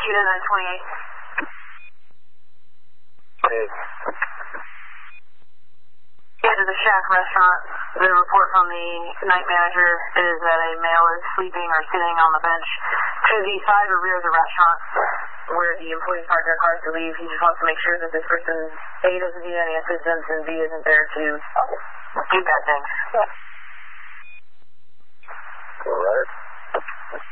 Cheetah 928. Hey. Yeah, to the Shack restaurant. The report from the night manager is that a male is sleeping or sitting on the bench to the side or rear of the restaurant where the employees park their cars to leave. He just wants to make sure that this person, A, doesn't need any assistance, and B, isn't there to do bad things. All right.